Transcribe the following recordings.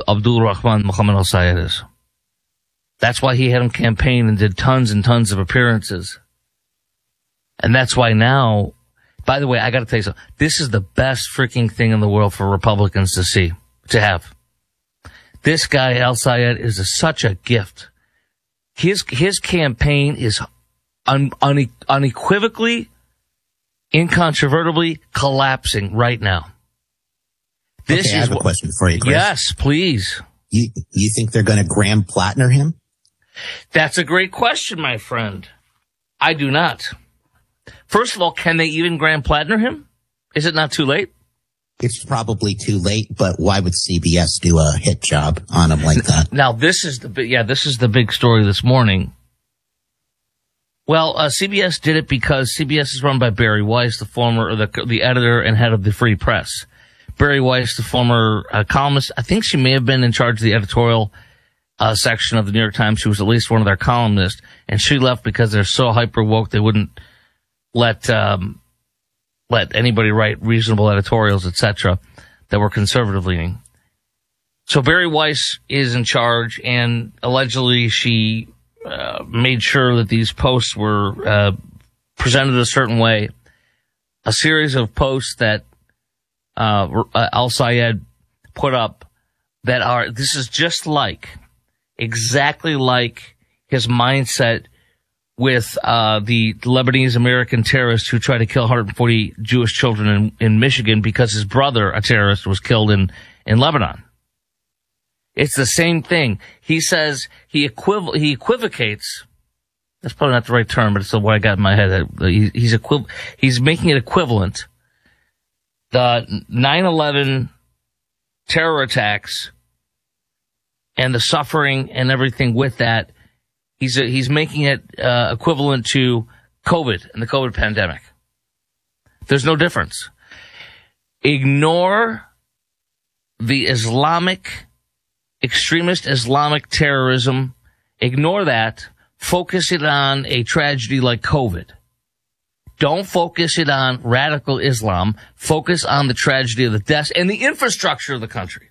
Abdul Rahman Muhammad al-Sayed is. That's why he had him campaign and did tons and tons of appearances. And that's why now, by the way, I got to tell you something. This is the best freaking thing in the world for Republicans to have. This guy, al-Sayed, is such a gift. His campaign is unequivocally, incontrovertibly collapsing right now. I have a question for you, Chris. Yes, please. You think they're going to Graham Plattner him? That's a great question, my friend. I do not. First of all, can they even Graham Plattner him? Is it not too late? It's probably too late, but why would CBS do a hit job on him like that? Now, this is the big story this morning. Well, CBS did it because CBS is run by Barry Weiss, the editor and head of the Free Press. Barry Weiss, the former columnist, I think she may have been in charge of the editorial section of the New York Times. She was at least one of their columnists, and she left because they're so hyper woke they wouldn't let anybody write reasonable editorials, etc., that were conservative leaning. So Barry Weiss is in charge, and allegedly she made sure that these posts were presented a certain way. A series of posts that al-Sayed put up this is just exactly like his mindset with the Lebanese American terrorist who tried to kill 140 Jewish children in Michigan because his brother, a terrorist, was killed in Lebanon. It's the same thing. He says he equivocates. That's probably not the right term, but it's what I got in my head. He's making it equivalent. The 9/11 terror attacks and the suffering and everything with that, he's making it equivalent to COVID and the COVID pandemic. There's no difference. Ignore the extremist Islamic terrorism. Ignore that. Focus it on a tragedy like COVID. Don't focus it on radical Islam. Focus on the tragedy of the deaths and the infrastructure of the country.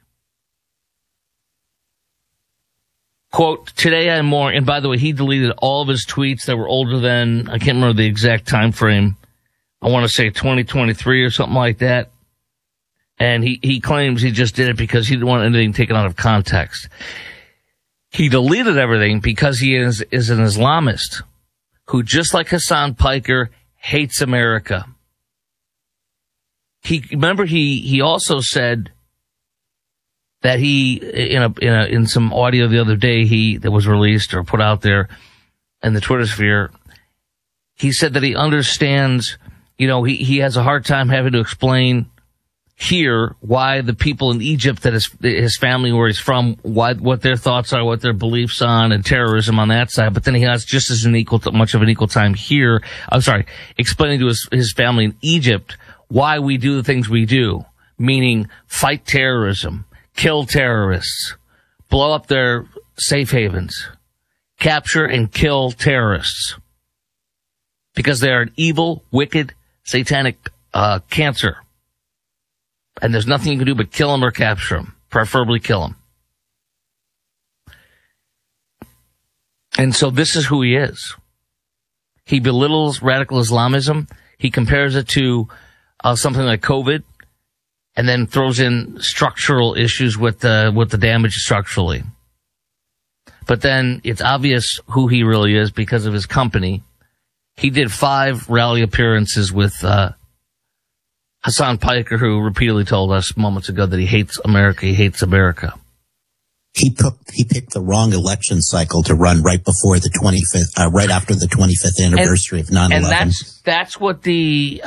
Quote, today I'm more, and by the way, he deleted all of his tweets that were older than, I can't remember the exact time frame. I want to say 2023 or something like that. And he claims he just did it because he didn't want anything taken out of context. He deleted everything because he is an Islamist who, just like Hassan Piker, hates America. He also said that he, in some audio the other day that was released or put out there in the Twitter sphere, he said that he understands, he has a hard time having to explain here why the people in Egypt that his family where he's from, what their thoughts are, what their beliefs on, and terrorism on that side. But then he has just as much of an equal time here. Explaining to his family in Egypt why we do the things we do, meaning fight terrorism, kill terrorists, blow up their safe havens, capture and kill terrorists, because they are an evil, wicked, satanic cancer. And there's nothing you can do but kill them or capture them, preferably kill them. And so this is who he is. He belittles radical Islamism. He compares it to something like COVID, and then throws in structural issues with the damage structurally. But then it's obvious who he really is because of his company. He did 5 rally appearances with Hassan Piker, who repeatedly told us moments ago that he hates America. He hates America. He picked the wrong election cycle to run right before the 25th, right after the 25th anniversary of 9/11. And that's what the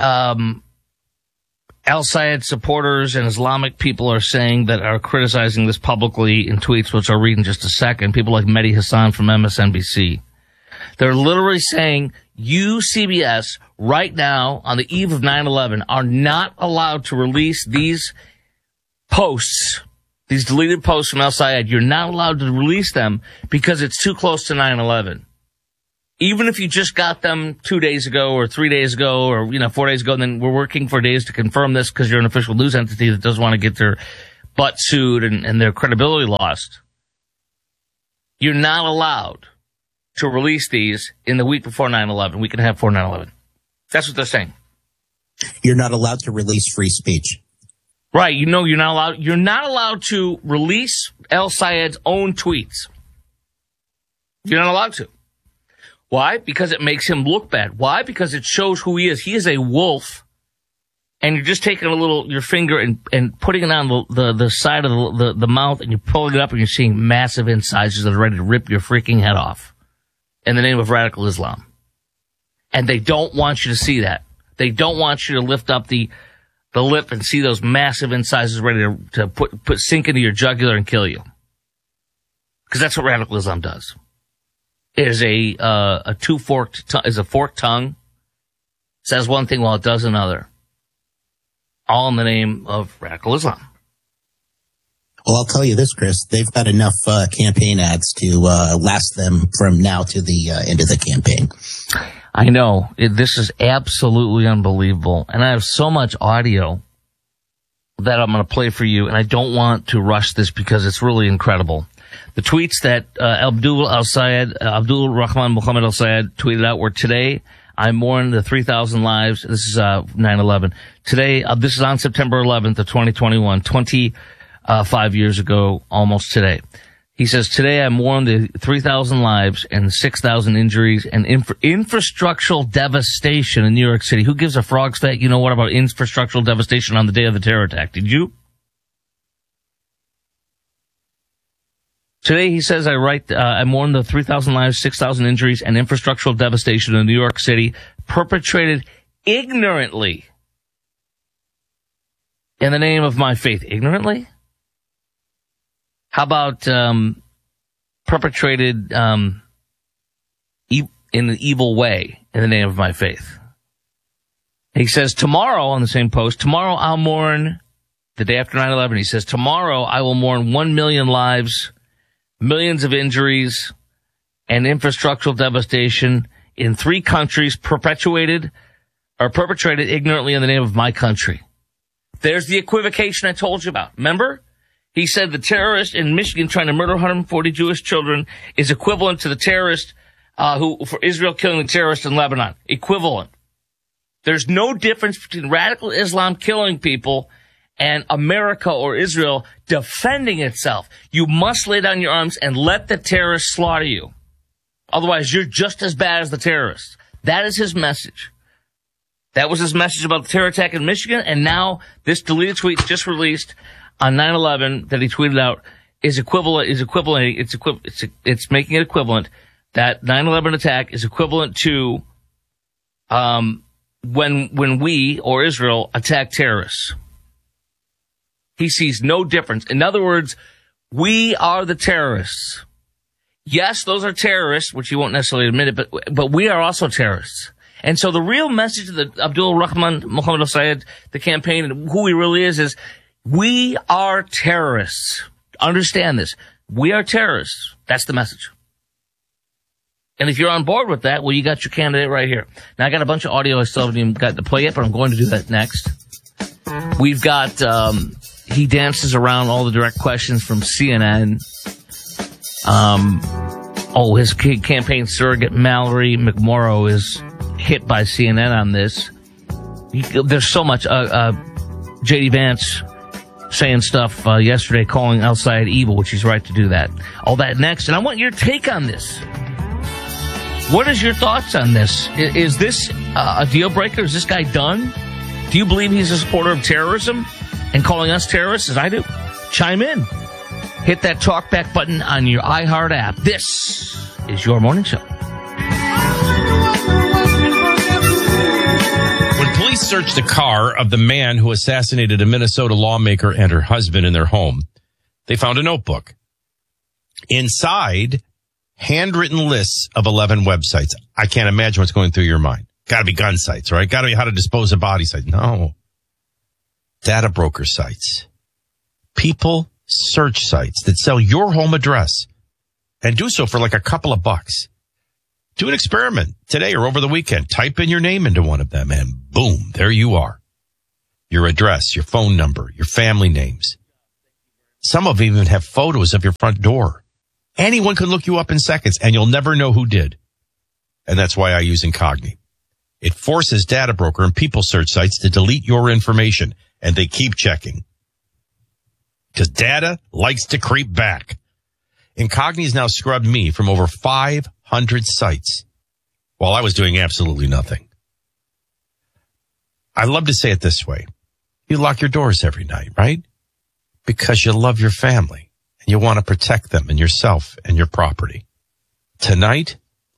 al-Sayed supporters and Islamic people are saying that are criticizing this publicly in tweets, which I'll read in just a second. People like Mehdi Hassan from MSNBC. They're literally saying, you, CBS, right now, on the eve of 9/11, are not allowed to release these posts, these deleted posts from al-Sayed. You're not allowed to release them because it's too close to 9/11. Even if you just got them 2 days ago or 3 days ago or, 4 days ago, then we're working for days to confirm this because you're an official news entity that doesn't want to get their butt sued and their credibility lost. You're not allowed to release these in the week before 9/11. We can have before 9/11. That's what they're saying. You're not allowed to release free speech. Right. You know, you're not allowed to release El Sayed's own tweets. You're not allowed to. Why? Because it makes him look bad. Why? Because it shows who he is. He is a wolf. And you're just taking your finger and putting it on the side of the mouth, and you're pulling it up, and you're seeing massive incisors that are ready to rip your freaking head off in the name of radical Islam. And they don't want you to see that. They don't want you to lift up the lip and see those massive incisors ready to put sink into your jugular and kill you. Because that's what radical Islam does. It is a forked tongue. Says one thing while it does another. All in the name of radical Islam. Well, I'll tell you this, Chris. They've got enough campaign ads to last them from now to the end of the campaign. I know. This is absolutely unbelievable. And I have so much audio that I'm going to play for you, and I don't want to rush this because it's really incredible. The tweets that Abdul Rahman Muhammad Al Sayed tweeted out were today. I mourn the 3,000 lives. This is 9/11. Today, this is on September 11th of 2021, 25 years ago, almost today. He says, today I mourn the 3,000 lives and 6,000 injuries and infrastructural devastation in New York City. Who gives a frog's fat? You know what about infrastructural devastation on the day of the terror attack? Did you? Today, he says, I mourn the 3,000 lives, 6,000 injuries, and infrastructural devastation in New York City perpetrated ignorantly in the name of my faith. Ignorantly? How about perpetrated in an evil way in the name of my faith? He says, tomorrow, on the same post, tomorrow I'll mourn, the day after 9/11, he says, tomorrow I will mourn 1 million lives, millions of injuries, and infrastructural devastation in 3 countries perpetrated ignorantly in the name of my country. There's the equivocation I told you about. Remember? He said the terrorist in Michigan trying to murder 140 Jewish children is equivalent to the terrorist for Israel killing the terrorist in Lebanon. Equivalent. There's no difference between radical Islam killing people and America or Israel defending itself. You must lay down your arms and let the terrorists slaughter you. Otherwise, you're just as bad as the terrorists. That is his message. That was his message about the terror attack in Michigan, and now this deleted tweet just released on 9/11 that he tweeted out is making it equivalent. That 9/11 attack is equivalent to when we or Israel attack terrorists. He sees no difference. In other words, we are the terrorists. Yes, those are terrorists, which you won't necessarily admit it, but we are also terrorists. And so the real message of the Abdul Rahman Muhammad Al Sayed, the campaign, and who he really is we are terrorists. Understand this. We are terrorists. That's the message. And if you're on board with that, well, you got your candidate right here. Now, I got a bunch of audio I still haven't even got to play yet, but I'm going to do that next. We've got, he dances around all the direct questions from CNN. His campaign surrogate, Mallory McMorrow, is hit by CNN on this. There's so much. J.D. Vance saying stuff yesterday, calling Al Sayed evil, which he's right to do that. All that next. And I want your take on this. What is your thoughts on this? Is this a deal breaker? Is this guy done? Do you believe he's a supporter of terrorism and calling us terrorists as I do? Chime in. Hit that talkback button on your iHeart app. This is your morning show. When police searched the car of the man who assassinated a Minnesota lawmaker and her husband in their home, they found a notebook. Inside, handwritten lists of 11 websites. I can't imagine what's going through your mind. Got to be gun sites, right? Got to be how to dispose of body sites. No. Data broker sites. People search sites that sell your home address and do so for like a couple of bucks. Do an experiment today or over the weekend. Type in your name into one of them and boom, there you are. Your address, your phone number, your family names. Some of them even have photos of your front door. Anyone can look you up in seconds, and you'll never know who did. And that's why I use Incogni. It forces data broker and people search sites to delete your information, and they keep checking. Because data likes to creep back. Incogni has now scrubbed me from over 500 sites while I was doing absolutely nothing. I love to say it this way. You lock your doors every night, right? Because you love your family and you want to protect them and yourself and your property. Tonight,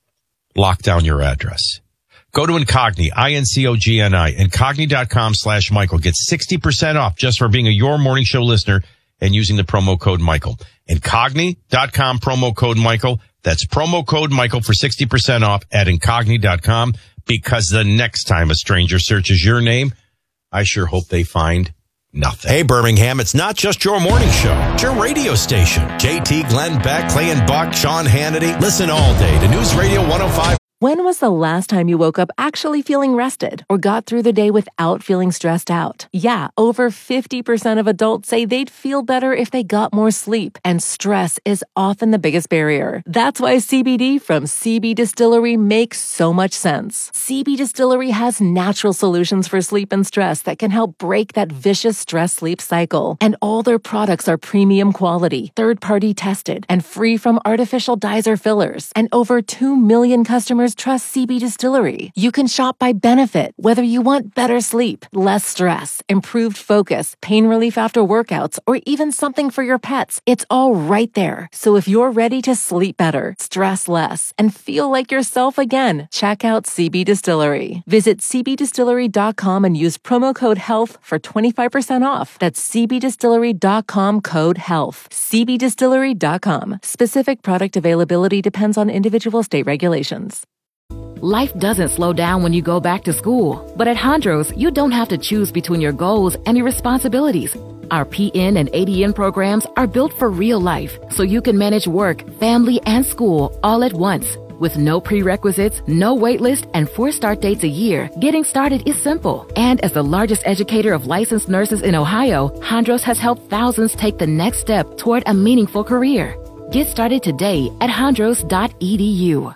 lock down your address. Go to Incogni, INCOGNI, Incogni.com/Michael. Get 60% off just for being a Your Morning Show listener and using the promo code Michael. Incogni.com, promo code Michael. That's promo code Michael for 60% off at Incogni.com, because the next time a stranger searches your name, I sure hope they find nothing. Hey, Birmingham, it's not just your morning show. It's your radio station. JT, Glenn Beck, Clay and Buck, Sean Hannity. Listen all day to News Radio 105. When was the last time you woke up actually feeling rested or got through the day without feeling stressed out? Yeah, over 50% of adults say they'd feel better if they got more sleep, and stress is often the biggest barrier. That's why CBD from CB Distillery makes so much sense. CB Distillery has natural solutions for sleep and stress that can help break that vicious stress-sleep cycle. And all their products are premium quality, third-party tested, and free from artificial dyes or fillers. And over 2 million customers trust CB Distillery. You can shop by benefit, whether you want better sleep, less stress, improved focus, pain relief after workouts, or even something for your pets. It's all right there. So if you're ready to sleep better, stress less, and feel like yourself again, check out CB Distillery. Visit cbdistillery.com and use promo code HEALTH for 25% off. That's cbdistillery.com, code HEALTH. cbdistillery.com. Specific product availability depends on individual state regulations. Life doesn't slow down when you go back to school. But at Hondros, you don't have to choose between your goals and your responsibilities. Our PN and ADN programs are built for real life, so you can manage work, family, and school all at once. With no prerequisites, no wait list, and 4 start dates a year, getting started is simple. And as the largest educator of licensed nurses in Ohio, Hondros has helped thousands take the next step toward a meaningful career. Get started today at hondros.edu.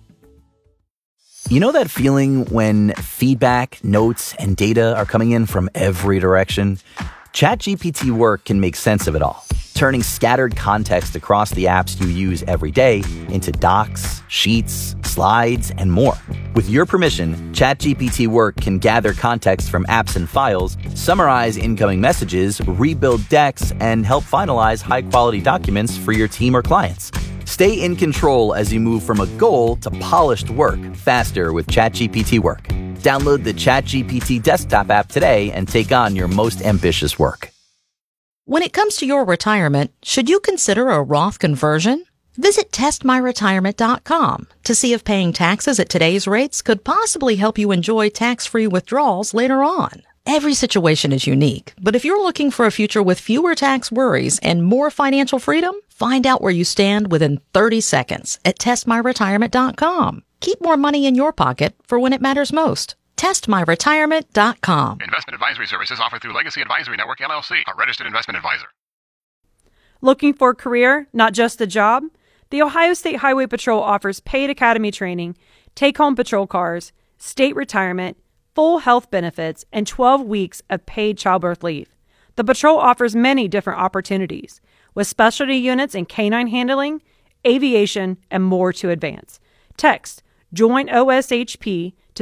You know that feeling when feedback, notes, and data are coming in from every direction? ChatGPT Work can make sense of it all, turning scattered context across the apps you use every day into docs, sheets, slides, and more. With your permission, ChatGPT Work can gather context from apps and files, summarize incoming messages, rebuild decks, and help finalize high-quality documents for your team or clients. Stay in control as you move from a goal to polished work faster with ChatGPT Work. Download the ChatGPT desktop app today and take on your most ambitious work. When it comes to your retirement, should you consider a Roth conversion? Visit testmyretirement.com to see if paying taxes at today's rates could possibly help you enjoy tax-free withdrawals later on. Every situation is unique, but if you're looking for a future with fewer tax worries and more financial freedom, find out where you stand within 30 seconds at testmyretirement.com. Keep more money in your pocket for when it matters most. Testmyretirement.com. Investment advisory services offered through Legacy Advisory Network, LLC, a registered investment advisor. Looking for a career, not just a job? The Ohio State Highway Patrol offers paid academy training, take-home patrol cars, state retirement, full health benefits, and 12 weeks of paid childbirth leave. The patrol offers many different opportunities, with specialty units in canine handling, aviation, and more to advance. Text JOIN OSHP to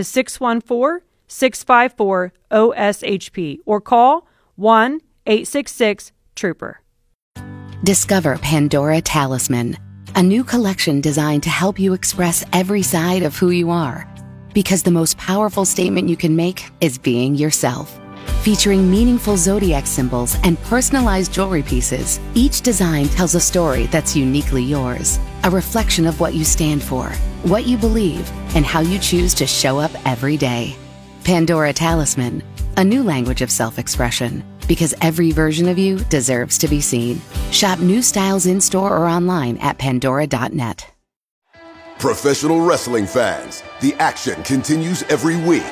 614-654-OSHP or call 1-866-TROOPER. Discover Pandora Talisman, a new collection designed to help you express every side of who you are. Because the most powerful statement you can make is being yourself. Featuring meaningful zodiac symbols and personalized jewelry pieces, each design tells a story that's uniquely yours. A reflection of what you stand for, what you believe, and how you choose to show up every day. Pandora Talisman, a new language of self-expression. Because every version of you deserves to be seen. Shop new styles in-store or online at pandora.net. Professional wrestling fans, the action continues every week.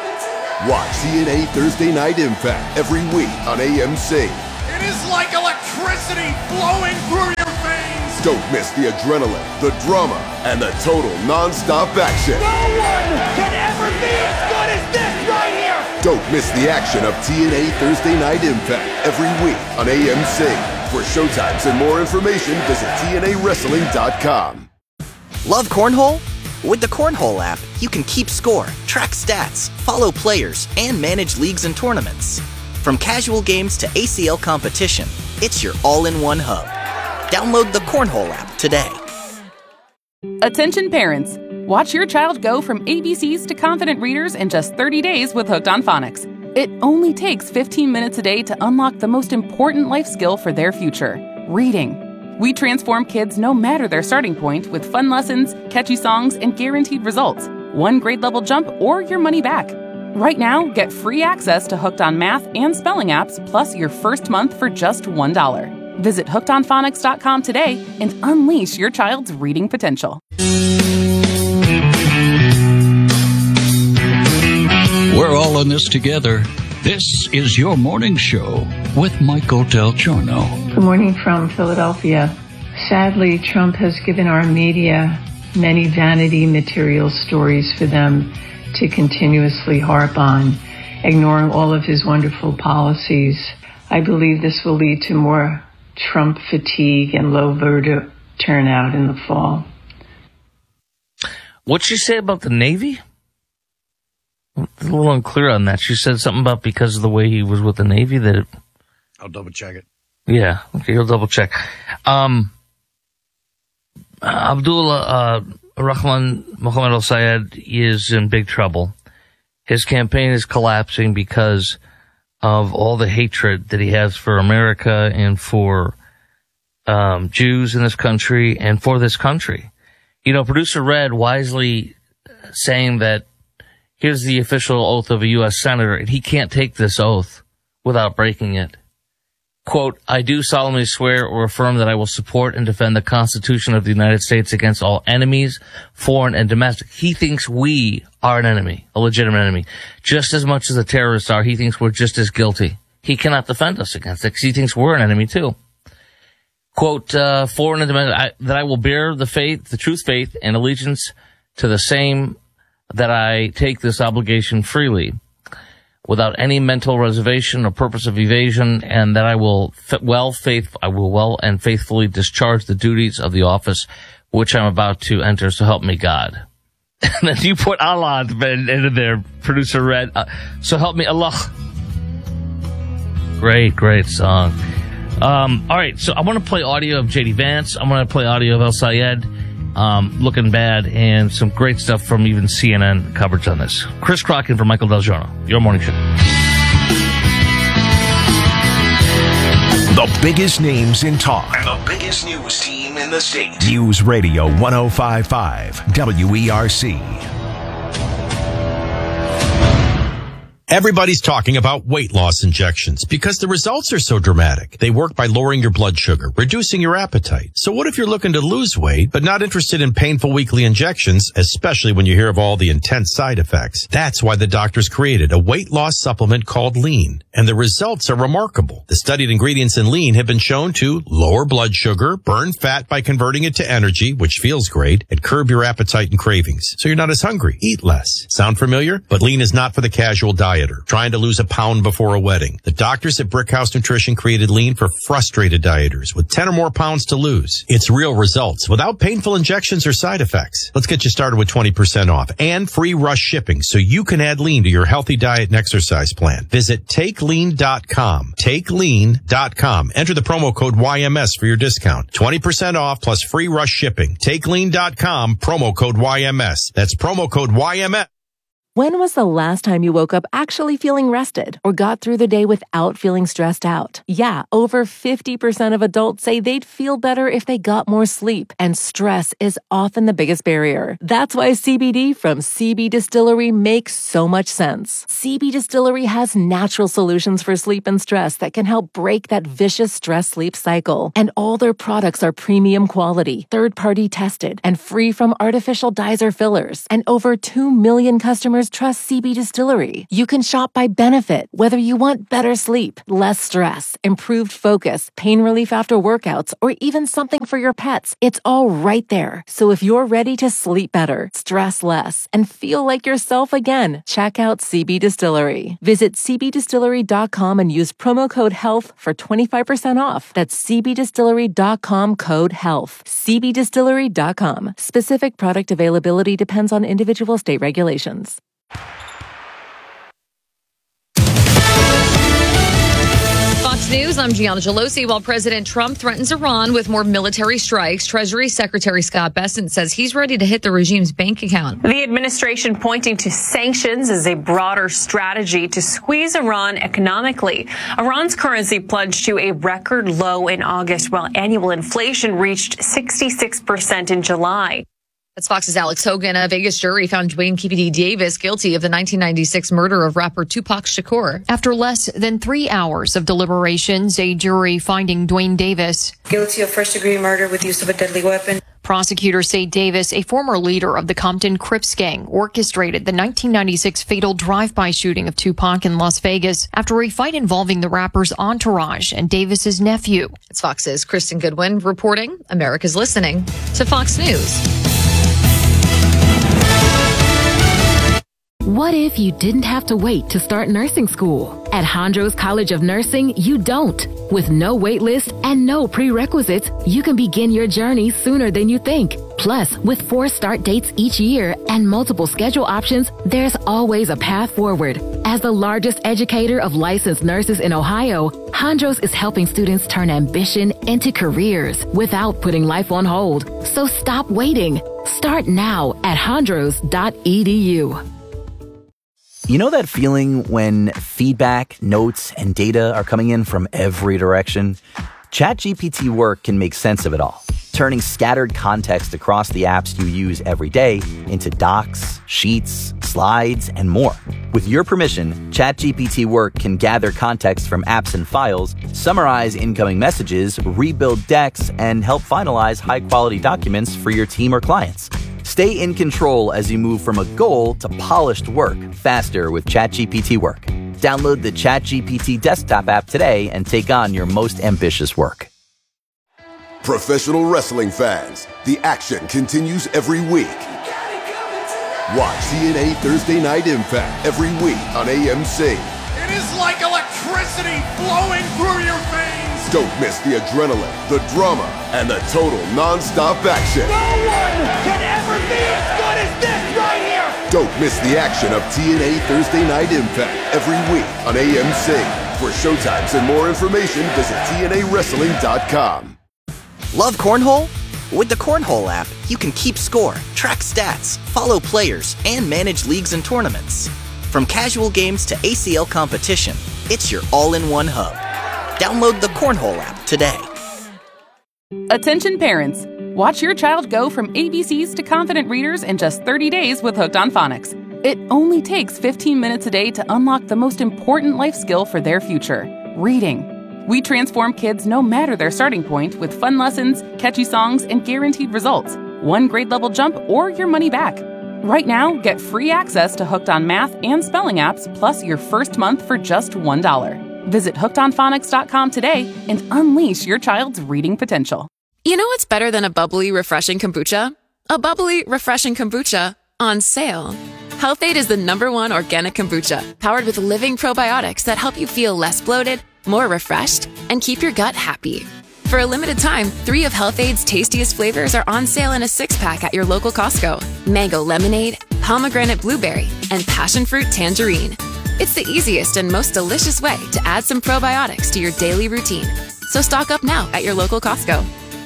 Watch TNA Thursday Night Impact every week on AMC. It is like electricity. flowing through your veins. Don't miss the adrenaline, the drama, and the total non-stop action. No one can ever be as good as this right here. Don't miss the action of TNA Thursday Night Impact every week on AMC. For showtimes and more information, visit TNAWrestling.com. Love cornhole? With the Cornhole app, you can keep score, track stats, follow players, and manage leagues and tournaments. From casual games to ACL competition, it's your all-in-one hub. Download the Cornhole app today. Attention parents. Watch your child go from ABCs to confident readers in just 30 days with Hooked on Phonics. It only takes 15 minutes a day to unlock the most important life skill for their future, reading. We transform kids no matter their starting point with fun lessons, catchy songs, and guaranteed results. One grade level jump or your money back. Right now, get free access to Hooked on Math and Spelling apps, plus your first month for just $1. Visit hookedonphonics.com today and unleash your child's reading potential. We're all in this together. This is your morning show with Michael Del Giorno. Good morning from Philadelphia. Sadly, Trump has given our media many vanity material stories for them to continuously harp on, ignoring all of his wonderful policies. I believe this will lead to more Trump fatigue and low voter turnout in the fall. What'd she say about the Navy? A little unclear on that. She said something about because of the way he was with the Navy that it... I'll double check it. Yeah, okay, he'll double check. Abdullah Rahman Mohammed al-Sayed is in big trouble. His campaign is collapsing because of all the hatred that he has for America and for Jews in this country and for this country. You know, producer Red wisely saying that here's the official oath of a U.S. Senator, and he can't take this oath without breaking it. Quote, I do solemnly swear or affirm that I will support and defend the Constitution of the United States against all enemies, foreign and domestic. He thinks we are an enemy, a legitimate enemy. Just as much as the terrorists are, he thinks we're just as guilty. He cannot defend us against it because he thinks we're an enemy too. Quote, foreign and domestic, that I will bear the faith, the truth, faith, and allegiance to the same, that I take this obligation freely, without any mental reservation or purpose of evasion, and that I will well and faithfully discharge the duties of the office which I'm about to enter, so help me God. And then you put Allah into there, producer Red. So help me Allah. Great song. All right, so I want to play audio of J.D. Vance. I'm going to play audio of El Sayed. Looking bad, and some great stuff from even CNN coverage on this. Chris Crocken for Michael Del Giorno, your morning show. The biggest names in talk. And the biggest news team in the state. News Radio 105.5 WERC. Everybody's talking about weight loss injections because the results are so dramatic. They work by lowering your blood sugar, reducing your appetite. So what if you're looking to lose weight, but not interested in painful weekly injections, especially when you hear of all the intense side effects? That's why the doctors created a weight loss supplement called Lean. And the results are remarkable. The studied ingredients in Lean have been shown to lower blood sugar, burn fat by converting it to energy, which feels great, and curb your appetite and cravings. So you're not as hungry. Eat less. Sound familiar? But Lean is not for the casual dieter trying to lose a pound before a wedding. The doctors at Brickhouse Nutrition created Lean for frustrated dieters with 10 or more pounds to lose. It's real results without painful injections or side effects. Let's get you started with 20% off and free rush shipping so you can add Lean to your healthy diet and exercise plan. Visit TakeLean.com. TakeLean.com. Enter the promo code YMS for your discount. 20% off plus free rush shipping. TakeLean.com, promo code YMS. That's promo code YMS. When was the last time you woke up actually feeling rested or got through the day without feeling stressed out? Yeah, over 50% of adults say they'd feel better if they got more sleep, and stress is often the biggest barrier. That's why CBD from CB Distillery makes so much sense. CB Distillery has natural solutions for sleep and stress that can help break that vicious stress-sleep cycle. And all their products are premium quality, third-party tested, and free from artificial dyes or fillers. And over 2 million customers customers trust CB Distillery. You can shop by benefit, whether you want better sleep, less stress, improved focus, pain relief after workouts, or even something for your pets. It's all right there. So if you're ready to sleep better, stress less, and feel like yourself again, check out CB Distillery. Visit cbdistillery.com and use promo code HEALTH for 25% off. That's cbdistillery.com, code HEALTH. cbdistillery.com. Specific product availability depends on individual state regulations. Fox News, I'm Gianna Gelosi. While President Trump threatens Iran with more military strikes, Treasury Secretary Scott Bessent says he's ready to hit the regime's bank account. The administration pointing to sanctions as a broader strategy to squeeze Iran economically. Iran's currency plunged to a record low in August, while annual inflation reached 66% in July. That's Fox's Alex Hogan. A Vegas jury found Dwayne Kipedy Davis guilty of the 1996 murder of rapper Tupac Shakur. After less than 3 hours of deliberations, a jury finding Dwayne Davis guilty of first-degree murder with use of a deadly weapon. Prosecutors say Davis, a former leader of the Compton Crips gang, orchestrated the 1996 fatal drive-by shooting of Tupac in Las Vegas after a fight involving the rapper's entourage and Davis's nephew. It's Fox's Kristen Goodwin reporting. America's listening to Fox News. What if you didn't have to wait to start nursing school? At Hondros College of Nursing, you don't. With no wait list and no prerequisites, you can begin your journey sooner than you think. Plus, with 4 start dates each year and multiple schedule options, there's always a path forward. As the largest educator of licensed nurses in Ohio, Hondros is helping students turn ambition into careers without putting life on hold. So stop waiting. Start now at hondros.edu. You know that feeling when feedback, notes, and data are coming in from every direction? ChatGPT Work can make sense of it all, turning scattered context across the apps you use every day into docs, sheets, slides, and more. With your permission, ChatGPT Work can gather context from apps and files, summarize incoming messages, rebuild decks, and help finalize high-quality documents for your team or clients. Stay in control as you move from a goal to polished work faster with ChatGPT Work. Download the ChatGPT desktop app today and take on your most ambitious work. Professional wrestling fans, the action continues every week. Watch TNA Thursday Night Impact every week on AMC. It is like electricity flowing through your veins. Don't miss the adrenaline, the drama, and the total non-stop action. No one can ever be as good as this right here. Don't miss the action of TNA Thursday Night Impact every week on AMC. For showtimes and more information, visit TNAWrestling.com. Love cornhole? With the Cornhole app, you can keep score, track stats, follow players, and manage leagues and tournaments. From casual games to ACL competition, it's your all-in-one hub. Download the Cornhole app today. Attention parents. Watch your child go from ABCs to confident readers in just 30 days with Hooked on Phonics. It only takes 15 minutes a day to unlock the most important life skill for their future, reading. We transform kids no matter their starting point with fun lessons, catchy songs, and guaranteed results. 1 grade level jump or your money back. Right now, get free access to Hooked on Math and Spelling apps, plus your first month for just $1. Visit hookedonphonics.com today and unleash your child's reading potential. You know what's better than a bubbly, refreshing kombucha? A bubbly, refreshing kombucha on sale. Health-Ade is the #1 organic kombucha, powered with living probiotics that help you feel less bloated, more refreshed, and keep your gut happy. For a limited time, 3 of Health-Ade's tastiest flavors are on sale in a 6-pack at your local Costco. Mango lemonade, pomegranate blueberry, and passion fruit tangerine. It's the easiest and most delicious way to add some probiotics to your daily routine. So stock up now at your local Costco.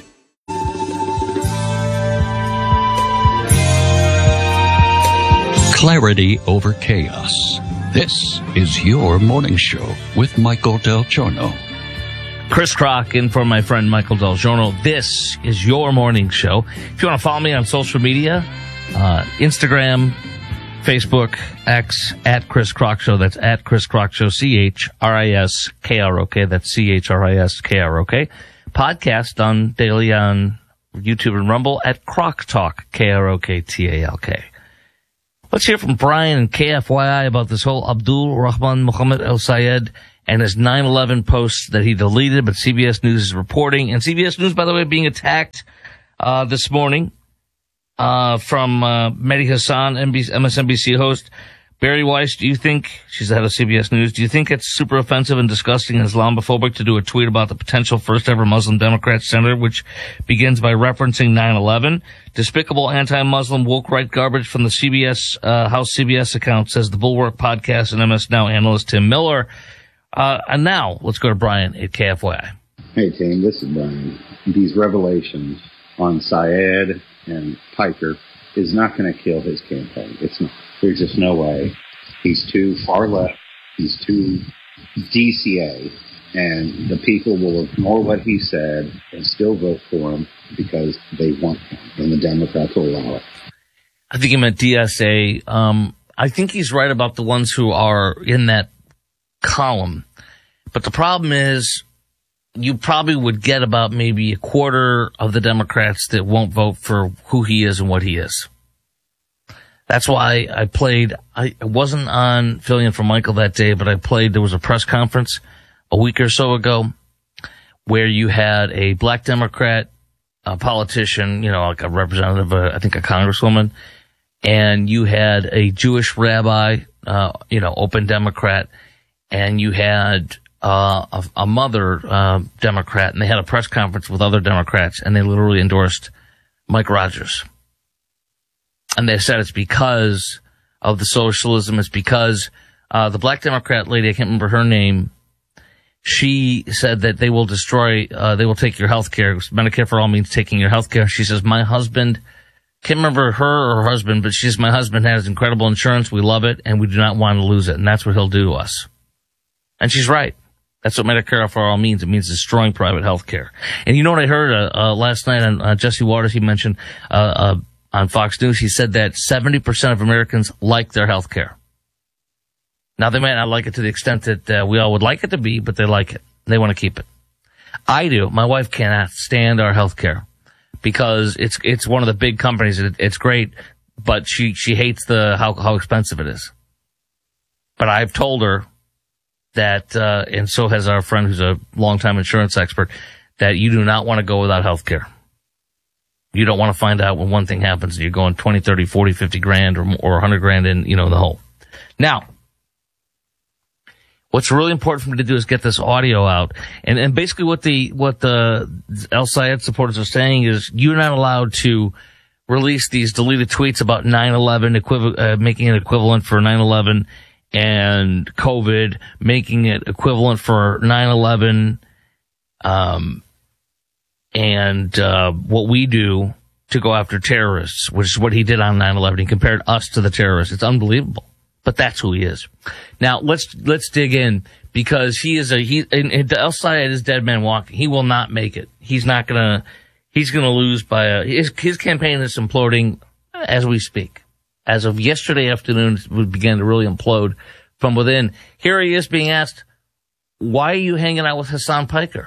Clarity over chaos. This is your morning show with Michael Del Giorno. Chris Crock in for my friend Michael Del Giorno. This is your morning show. If you want to follow me on social media, Instagram, Facebook, X, at Chris Crock Show. That's at Chris Crock Show, CHRISKROK. That's CHRISKROK. Podcast on daily on YouTube and Rumble at Crock Talk, KROKTALK. Let's hear from Brian and KFYI about this whole Abdul Rahman Mohammed El Sayed and his 9/11 posts that he deleted, but CBS News is reporting. And CBS News, by the way, being attacked this morning from Mehdi Hassan, MSNBC host. Barry Weiss, do you think, she's the head of CBS News, do you think it's super offensive and disgusting and Islamophobic to do a tweet about the potential first ever Muslim Democrat senator, which begins by referencing 9/11? Despicable anti-Muslim woke right garbage from the CBS, House CBS account, says the Bulwark Podcast and MS Now analyst Tim Miller. And now, let's go to Brian at KFYI. Hey, Tim, this is Brian. These revelations on Syed and Piker is not going to kill his campaign. It's not. There's just no way. He's too far left. He's too DCA. And the people will ignore what he said and still vote for him because they want him, and the Democrats will allow it. I think he meant DSA. I think he's right about the ones who are in that column. But the problem is you probably would get about maybe a quarter of the Democrats that won't vote for who he is and what he is. That's why I played, I wasn't on filling in for Michael that day, but there was a press conference a week or so ago where you had a black Democrat, a politician, like a representative, I think a congresswoman, and you had a Jewish rabbi, open Democrat, and you had a mother Democrat, and they had a press conference with other Democrats, and they literally endorsed Mike Rogers. And they said it's because of the socialism. It's because the black Democrat lady, I can't remember her name, she said that they will they will take your health care. Medicare for all means taking your health care. She says, my husband, can't remember her or her husband, but she says, my husband has incredible insurance. We love it, and we do not want to lose it. And that's what he'll do to us. And she's right. That's what Medicare for all means. It means destroying private health care. And you know what I heard last night on Jesse Waters? He mentioned on Fox News, he said that 70% of Americans like their health care. Now, they might not like it to the extent that we all would like it to be, but they like it. They want to keep it. I do. My wife cannot stand our health care because it's one of the big companies. It's great, but she hates how expensive it is. But I've told her that, and so has our friend who's a longtime insurance expert, that you do not want to go without health care. You don't want to find out when one thing happens and you're going 20, 30, 40, 50 grand or 100 grand in, the hole. Now, what's really important for me to do is get this audio out. And basically what the El Sayed supporters are saying is you're not allowed to release these deleted tweets about 9/11, making it equivalent for 9/11 and COVID, making it equivalent for 9/11, and what we do to go after terrorists, which is what he did on 9/11. He compared us to the terrorists. It's unbelievable, but that's who he is. Now let's dig in because El Sayed is dead man walking. He will not make it. He's gonna lose by his campaign is imploding as we speak. As of yesterday afternoon, it began to really implode from within. Here he is being asked, why are you hanging out with Hassan Piker?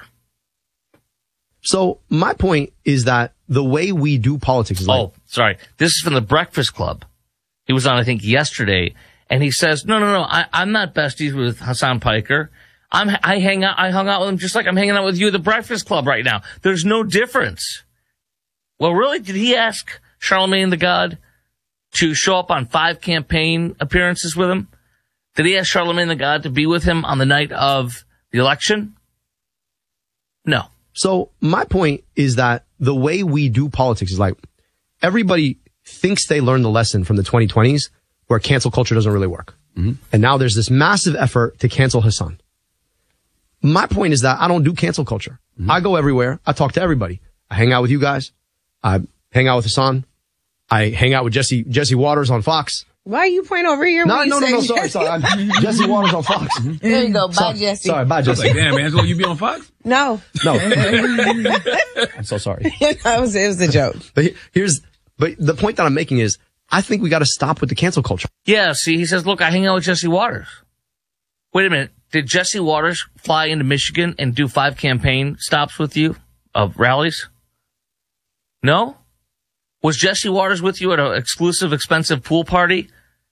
So my point is that the way we do politics is like... Oh, sorry. This is from the Breakfast Club. He was on, I think, yesterday, and he says, no, I'm not besties with Hassan Piker. I hung out with him just like I'm hanging out with you at the Breakfast Club right now. There's no difference. Well, really, did he ask Charlemagne the God to show up on 5 campaign appearances with him? Did he ask Charlemagne the God to be with him on the night of the election? No. So my point is that the way we do politics is like everybody thinks they learned the lesson from the 2020s where cancel culture doesn't really work. Mm-hmm. And now there's this massive effort to cancel Hassan. My point is that I don't do cancel culture. Mm-hmm. I go everywhere. I talk to everybody. I hang out with you guys. I hang out with Hassan. I hang out with Jesse Waters on Fox. Why are you pointing over here? No, sorry. I'm Jesse Waters on Fox. There you go. Bye, Jesse. Sorry, bye, Jesse. Like, damn, Angela, you be on Fox? No. I'm so sorry. It was a joke. But the point that I'm making is I think we got to stop with the cancel culture. Yeah, see, he says, look, I hang out with Jesse Waters. Wait a minute. Did Jesse Waters fly into Michigan and do 5 campaign stops with you of rallies? No? Was Jesse Waters with you at an exclusive, expensive pool party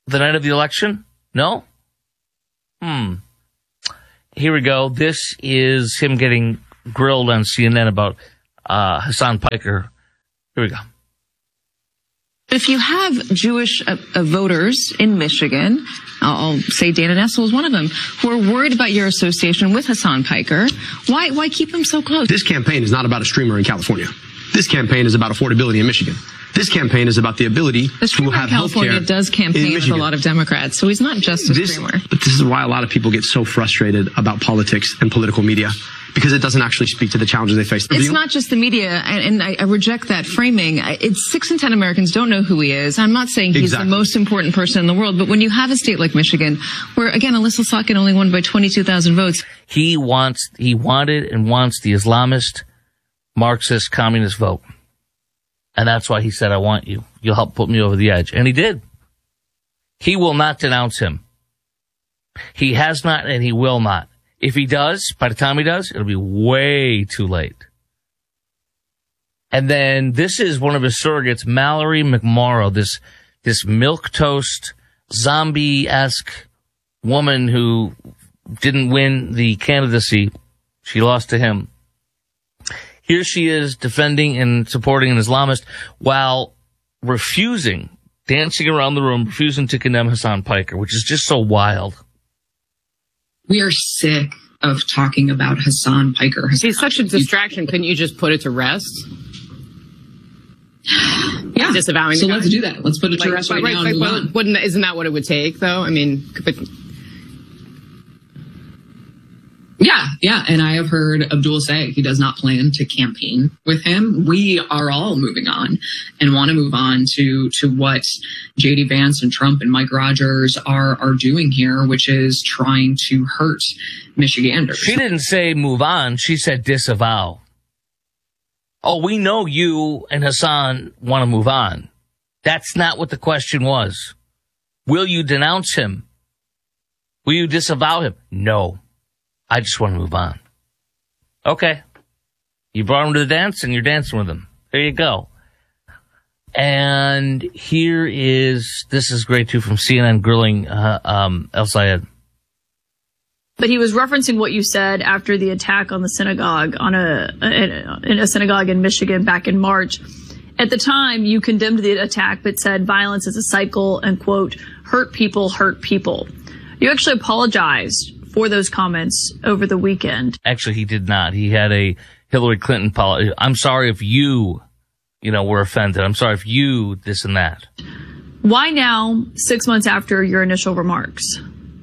The night of the election? No? Here we go. This is him getting grilled on CNN about Hassan Piker. Here we go. If you have Jewish voters in Michigan, I'll say Dana Nessel is one of them, who are worried about your association with Hassan Piker, why keep him so close? This campaign is not about a streamer in California. This campaign is about affordability in Michigan. This campaign is about the ability to have California does campaign with a lot of Democrats, so he's not just a streamer. But this is why a lot of people get so frustrated about politics and political media, because it doesn't actually speak to the challenges they face. It's not just the media, and I reject that framing. It's 6 in 10 Americans don't know who he is. I'm not saying he's the most important person in the world, but when you have a state like Michigan, where, again, Alyssa Salkin only won by 22,000 votes. He wanted and wants the Islamist, Marxist, communist vote. And that's why he said, I want you. You'll help put me over the edge. And he did. He will not denounce him. He has not, and he will not. If he does, by the time he does, it'll be way too late. And then this is one of his surrogates, Mallory McMorrow, this milquetoast, zombie-esque woman who didn't win the candidacy. She lost to him. Here she is defending and supporting an Islamist while dancing around the room, refusing to condemn Hassan Piker, which is just so wild. We are sick of talking about Hassan Piker. He's such a distraction. Couldn't you just put it to rest? Yeah. Disavowing so let's do that. Let's put it to rest right now and move on. Isn't that what it would take, though? I mean... Yeah. And I have heard Abdul say he does not plan to campaign with him. We are all moving on and want to move on to what J.D. Vance and Trump and Mike Rogers are doing here, which is trying to hurt Michiganders. She didn't say move on. She said disavow. Oh, we know you and Hassan want to move on. That's not what the question was. Will you denounce him? Will you disavow him? No. I just want to move on. Okay. You brought him to the dance and you're dancing with him. There you go. And this is great too, from CNN grilling El Sayed. But he was referencing what you said after the attack on the synagogue, in a synagogue in Michigan back in March. At the time, you condemned the attack, but said violence is a cycle and, quote, hurt people hurt people. You actually apologized for those comments over the weekend. Actually, he did not. He had a Hillary Clinton policy. I'm sorry if you were offended. I'm sorry if you this and that. Why now, 6 months after your initial remarks?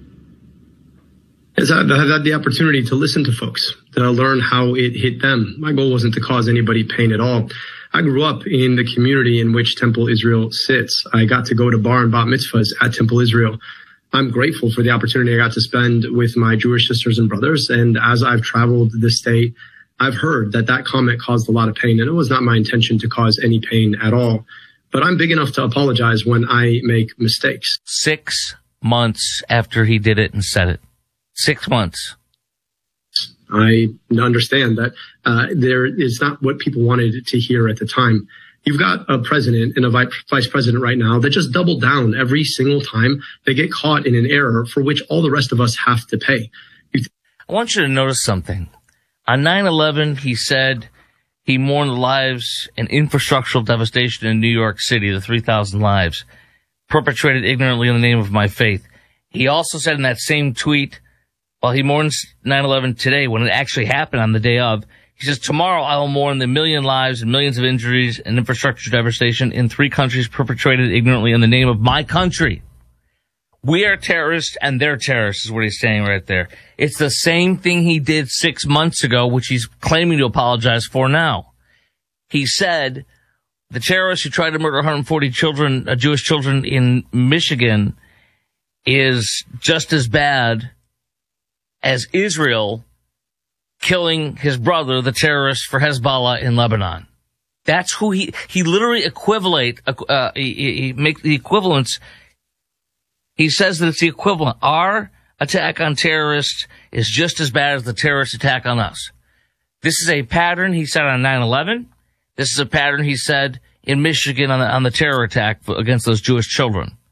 I've had the opportunity to listen to folks, to learn how it hit them. My goal wasn't to cause anybody pain at all. I grew up in the community in which Temple Israel sits. I got to go to bar and bat mitzvahs at Temple Israel. I'm grateful for the opportunity I got to spend with my Jewish sisters and brothers. And as I've traveled the state, I've heard that comment caused a lot of pain. And it was not my intention to cause any pain at all. But I'm big enough to apologize when I make mistakes. 6 months after he did it and said it. 6 months. I understand that there is not what people wanted to hear at the time. You've got a president and a vice president right now that just double down every single time they get caught in an error for which all the rest of us have to pay. I want you to notice something. On 9/11, he said he mourned the lives and infrastructural devastation in New York City, the 3,000 lives perpetrated ignorantly in the name of my faith. He also said in that same tweet, while he mourns 9/11 today, when it actually happened on the day of, he says, tomorrow I will mourn the million lives and millions of injuries and infrastructure devastation in 3 countries perpetrated ignorantly in the name of my country. We are terrorists and they're terrorists is what he's saying right there. It's the same thing he did 6 months ago, which he's claiming to apologize for now. He said the terrorists who tried to murder 140 children, Jewish children in Michigan, is just as bad as Israel killing his brother, the terrorist for Hezbollah in Lebanon. That's who he literally he make the equivalence. He says that it's the equivalent. Our attack on terrorists is just as bad as the terrorist attack on us. This is a pattern he said on 9/11. This is a pattern he said in Michigan on the terror attack against those Jewish children.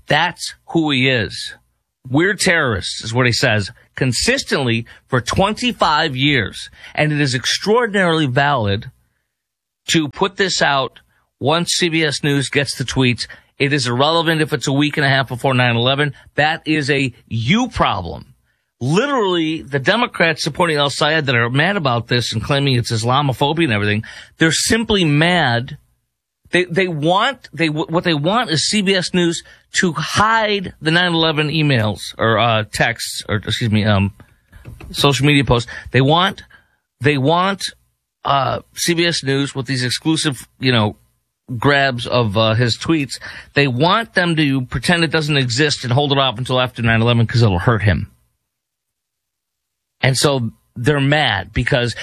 That's who he is. We're terrorists, is what he says, consistently for 25 years. And it is extraordinarily valid to put this out once CBS News gets the tweets. It is irrelevant if it's a week and a half before 9/11. That is a you problem. Literally, the Democrats supporting al-Sayed that are mad about this and claiming it's Islamophobia and everything, they're simply mad. What they want is CBS News to hide the 9/11 emails or texts or social media posts. They want CBS News with these exclusive, grabs of his tweets. They want them to pretend it doesn't exist and hold it off until after 9/11 because it'll hurt him. And so they're mad because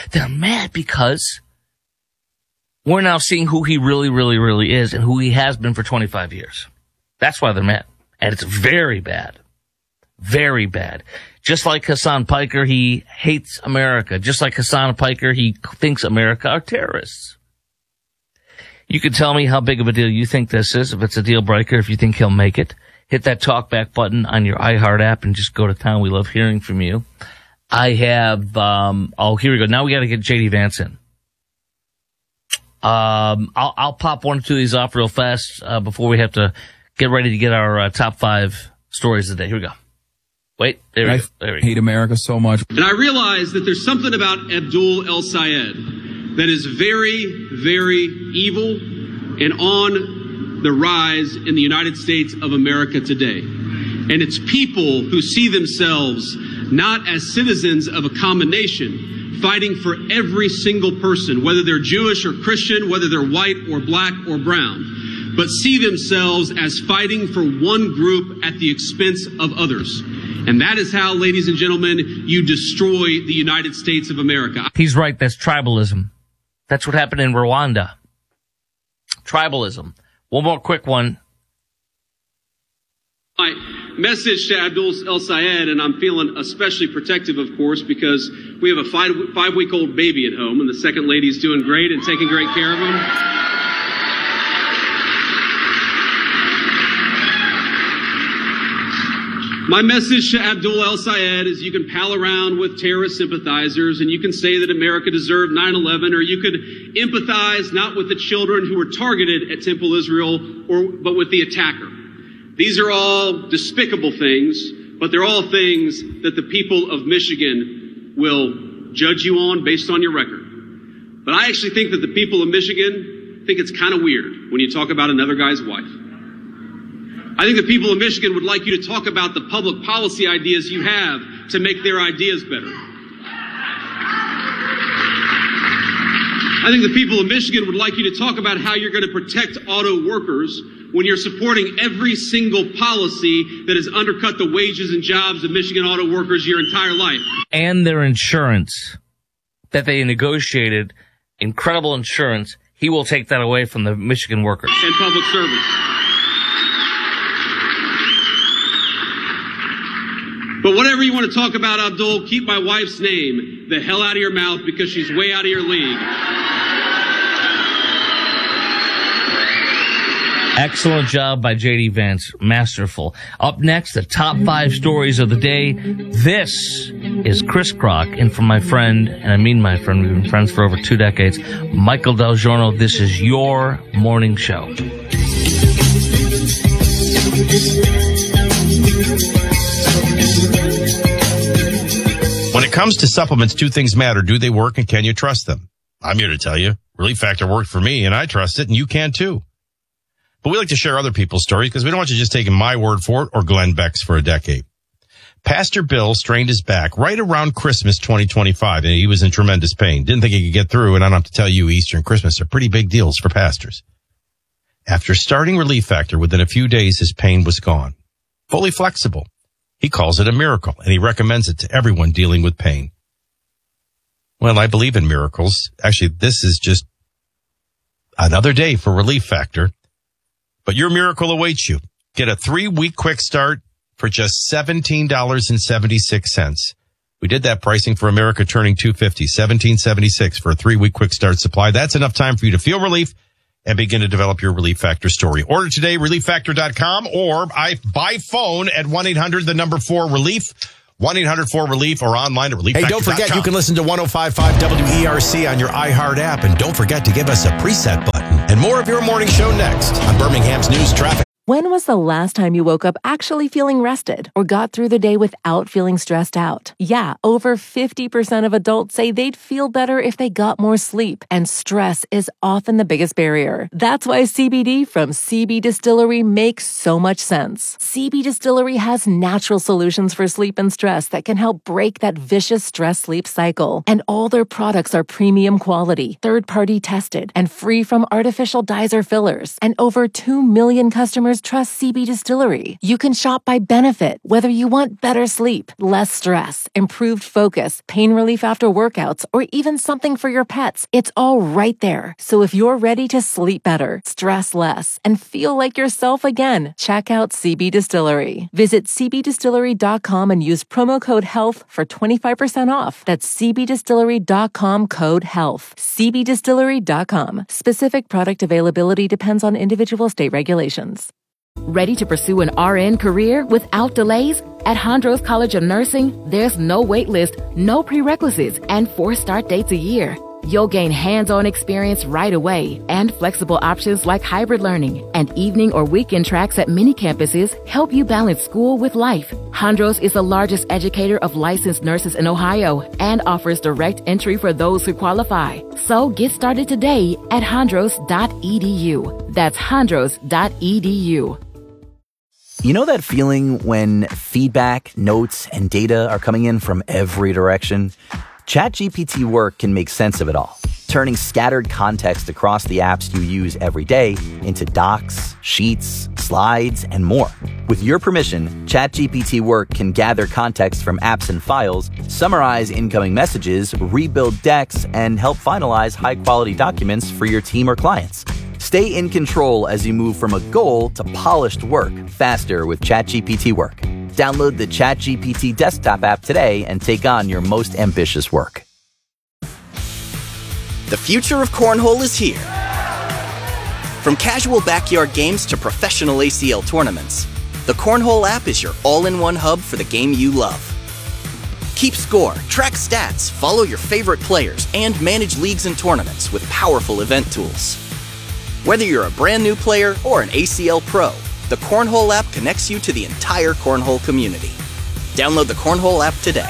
we're now seeing who he really, really, really is and who he has been for 25 years. That's why they're mad. And it's very bad. Very bad. Just like Hassan Piker, he hates America. Just like Hassan Piker, he thinks America are terrorists. You can tell me how big of a deal you think this is, if it's a deal breaker, if you think he'll make it. Hit that talkback button on your iHeart app and just go to town. We love hearing from you. I have, here we go. Now we got to get JD Vance in. I'll pop one or two of these off real fast, before we have to get ready to get our top 5 stories of the day. Here we go. Wait, there we go. There we go. I hate America so much. And I realize that there's something about Abdul El-Sayed that is very, very evil and on the rise in the United States of America today. And it's people who see themselves not as citizens of a common nation, fighting for every single person, whether they're Jewish or Christian, whether they're white or black or brown, but see themselves as fighting for one group at the expense of others. And that is how, ladies and gentlemen, you destroy the United States of America. He's right. That's tribalism. That's what happened in Rwanda. Tribalism. One more quick one. My message to Abdul El-Sayed, and I'm feeling especially protective, of course, because we have a five-week-old baby at home, and the second lady's doing great and taking great care of him. My message to Abdul El-Sayed is you can pal around with terrorist sympathizers and you can say that America deserved 9/11, or you could empathize not with the children who were targeted at Temple Israel, but with the attacker. These are all despicable things, but they're all things that the people of Michigan will judge you on based on your record. But I actually think that the people of Michigan think it's kind of weird when you talk about another guy's wife. I think the people of Michigan would like you to talk about the public policy ideas you have to make their ideas better. I think the people of Michigan would like you to talk about how you're going to protect auto workers when you're supporting every single policy that has undercut the wages and jobs of Michigan auto workers your entire life. And their insurance that they negotiated, incredible insurance, he will take that away from the Michigan workers. And public servants. But whatever you want to talk about, Abdul, keep my wife's name the hell out of your mouth because she's way out of your league. Excellent job by JD Vance. Masterful. Up next, the top 5 stories of the day. This is Chris Kroc, and from my friend, and I mean my friend, we've been friends for over 2 decades, Michael Del Giorno. This is your morning show. When it comes to supplements, 2 things matter. Do they work and can you trust them? I'm here to tell you. Relief Factor worked for me and I trust it and you can too. But we like to share other people's stories because we don't want you just taking my word for it or Glenn Beck's for a decade. Pastor Bill strained his back right around Christmas 2025 and he was in tremendous pain. Didn't think he could get through, and I don't have to tell you, Easter and Christmas are pretty big deals for pastors. After starting Relief Factor, within a few days his pain was gone. Fully flexible. He calls it a miracle, and he recommends it to everyone dealing with pain. Well, I believe in miracles. Actually, this is just another day for Relief Factor. But your miracle awaits you. Get a 3-week quick start for just $17.76. We did that pricing for America turning 250, $17.76 for a 3-week quick start supply. That's enough time for you to feel relief and begin to develop your Relief Factor story. Order today, relieffactor.com, or by phone at 1-800-4-RELIEF, 1-800-4-RELIEF, or online at relieffactor.com. Hey, don't forget, you can listen to 105.5 WERC on your iHeart app, and don't forget to give us a preset button. And more of your morning show next on Birmingham's News Traffic. When was the last time you woke up actually feeling rested or got through the day without feeling stressed out? Yeah, over 50% of adults say they'd feel better if they got more sleep, and stress is often the biggest barrier. That's why CBD from CB Distillery makes so much sense. CB Distillery has natural solutions for sleep and stress that can help break that vicious stress-sleep cycle. And all their products are premium quality, third-party tested, and free from artificial dyes or fillers. And over 2 million customers trust CB Distillery. You can shop by benefit, whether you want better sleep, less stress, improved focus, pain relief after workouts, or even something for your pets. It's all right there. So if you're ready to sleep better, stress less, and feel like yourself again, check out CB Distillery. Visit cbdistillery.com and use promo code HEALTH for 25% off. That's cbdistillery.com, code HEALTH. cbdistillery.com. Specific product availability depends on individual state regulations. Ready to pursue an RN career without delays? At Hondros College of Nursing, there's no wait list, no prerequisites, and 4 start dates a year. You'll gain hands-on experience right away, and flexible options like hybrid learning and evening or weekend tracks at many campuses help you balance school with life. Hondros is the largest educator of licensed nurses in Ohio and offers direct entry for those who qualify. So get started today at hondros.edu. That's hondros.edu. You know that feeling when feedback, notes, and data are coming in from every direction? ChatGPT Work can make sense of it all, turning scattered context across the apps you use every day into docs, sheets, slides, and more. With your permission, ChatGPT Work can gather context from apps and files, summarize incoming messages, rebuild decks, and help finalize high-quality documents for your team or clients. Stay in control as you move from a goal to polished work faster with ChatGPT Work. Download the ChatGPT desktop app today and take on your most ambitious work. The future of cornhole is here. From casual backyard games to professional ACL tournaments, the Cornhole app is your all-in-one hub for the game you love. Keep score, track stats, follow your favorite players, and manage leagues and tournaments with powerful event tools. Whether you're a brand new player or an ACL pro, the Cornhole app connects you to the entire cornhole community. Download the Cornhole app today.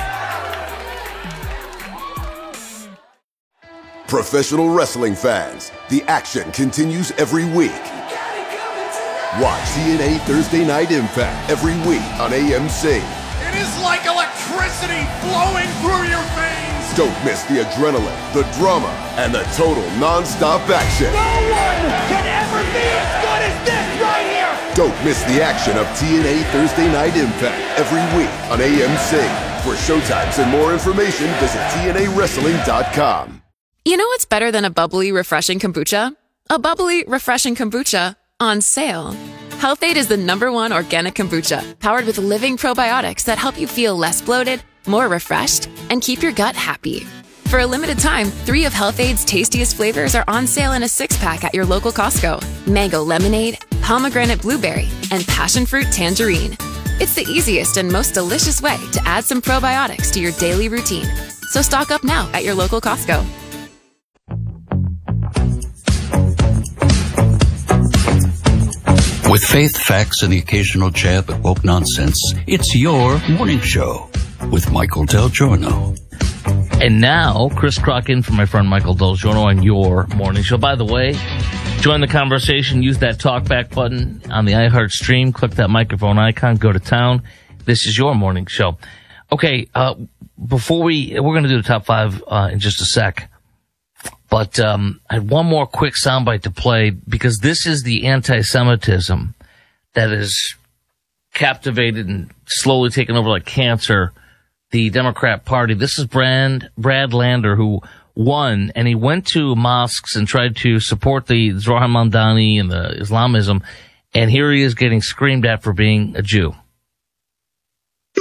Professional wrestling fans, the action continues every week. Watch TNA Thursday Night Impact every week on AMC. It is like electricity flowing through your veins. Don't miss the adrenaline, the drama, and the total non-stop action. No one can ever be as good as this right here. Don't miss the action of TNA Thursday Night Impact every week on AMC. For showtimes and more information, visit TNAWrestling.com. You know what's better than a bubbly, refreshing kombucha? A bubbly, refreshing kombucha on sale. Health-Ade is the #1 organic kombucha, powered with living probiotics that help you feel less bloated, more refreshed, and keep your gut happy. For a limited time, 3 of Health-Ade's tastiest flavors are on sale in a 6-pack at your local Costco. Mango lemonade, pomegranate blueberry, and passion fruit tangerine. It's the easiest and most delicious way to add some probiotics to your daily routine. So stock up now at your local Costco. With faith, facts, and the occasional jab at woke nonsense, it's your morning show with Michael Del Giorno. And now, Chris Crock in for my friend Michael Del Giorno on your morning show. By the way, join the conversation. Use that talkback button on the iHeart stream. Click that microphone icon. Go to town. This is your morning show. Okay, before we're going to do the top 5 in just a sec. But I had one more quick soundbite to play because this is the anti-Semitism that is captivated and slowly taken over like cancer the Democrat Party. This is Brad Lander, who won, and he went to mosques and tried to support the Zohar Mamdani and the Islamism, and here he is getting screamed at for being a Jew.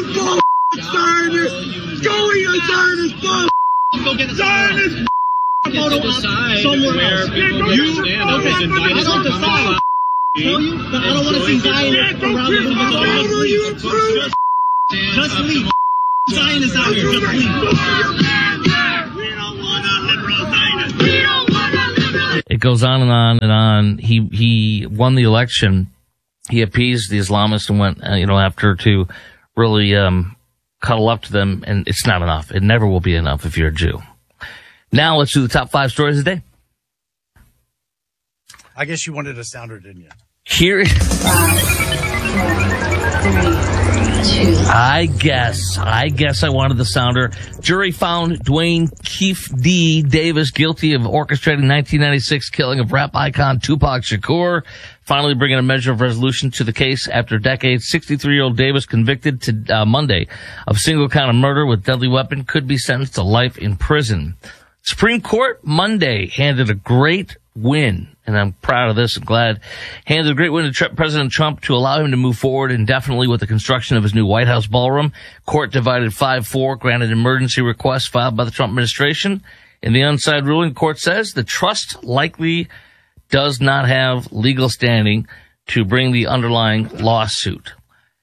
Zionist! Go eat a Zionist! Zionist! photo op somewhere else. I don't decide. Tell you that I don't want to see Zionists around the Just leave. Zionists out here. Just leave. It goes on and on and on. He won the election. He appeased the Islamists and went, after to really cuddle up to them. And it's not enough. It never will be enough if you're a Jew. Now let's do the top 5 stories of the day. I guess you wanted a sounder, didn't you? Here. I guess I wanted the sounder. Jury found Dwayne Keefe D. Davis guilty of orchestrating 1996 killing of rap icon Tupac Shakur, finally bringing a measure of resolution to the case after decades. 63-year-old Davis, convicted to Monday of single count of murder with deadly weapon, could be sentenced to life in prison. Supreme Court Monday handed a great win, and I'm proud of this and glad, handed a great win to President Trump to allow him to move forward indefinitely with the construction of his new White House ballroom. Court divided 5-4, granted emergency requests filed by the Trump administration. In the onside ruling, court says the trust likely does not have legal standing to bring the underlying lawsuit.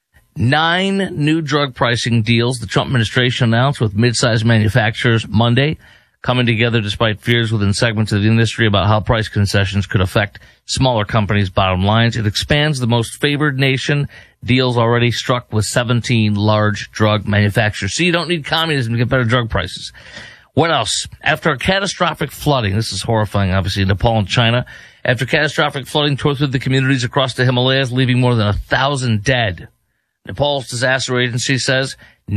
9 new drug pricing deals the Trump administration announced with mid-sized manufacturers Monday, coming together despite fears within segments of the industry about how price concessions could affect smaller companies' bottom lines. It expands the most favored nation deals already struck with 17 large drug manufacturers. So you don't need communism to get better drug prices. What else? After a catastrophic flooding, this is horrifying, obviously, in Nepal and China. After catastrophic flooding tore through the communities across the Himalayas, leaving more than 1,000 dead. Nepal's disaster agency says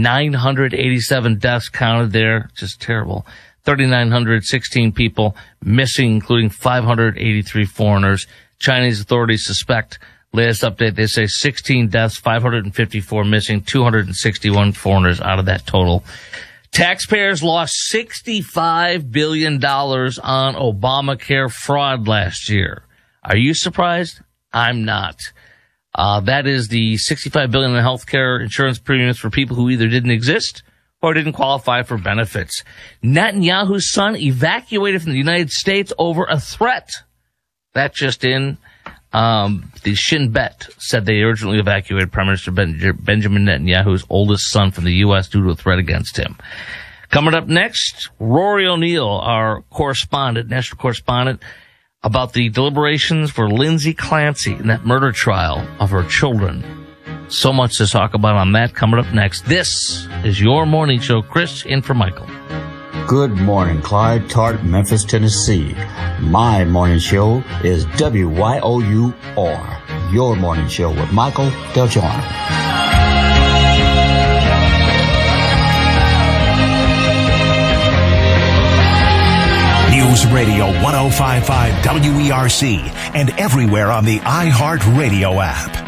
987 deaths counted there. Just terrible. 3,916 people missing, including 583 foreigners. Chinese authorities suspect, latest update, they say 16 deaths, 554 missing, 261 foreigners out of that total. Taxpayers lost $65 billion on Obamacare fraud last year. Are you surprised? I'm not. That is the $65 billion in healthcare insurance premiums for people who either didn't exist or didn't qualify for benefits. Netanyahu's son evacuated from the United States over a threat. That just in. The Shin Bet said they urgently evacuated Prime Minister Benjamin Netanyahu's oldest son from the U.S. due to a threat against him. Coming up next, Rory O'Neill, our correspondent, national correspondent, about the deliberations for Lindsay Clancy in that murder trial of her children. So much to talk about on that coming up next. This is your morning show. Chris in for Michael. Good morning, Clyde, Tart, Memphis, Tennessee. My morning show is WYOUR, your morning show with Michael Del Giorno. News Radio 105.5 WERC and everywhere on the iHeartRadio app.